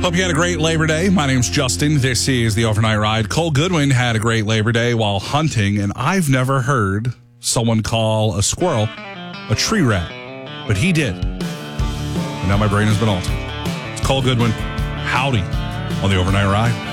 Hope you had a great Labor Day. My name's Justin. This is the Overnight Ride. Cole Goodwin had a great Labor Day while hunting, and I've never heard someone call a squirrel a tree rat, but he did. And now my brain has been altered. It's Cole Goodwin. Howdy on the Overnight Ride.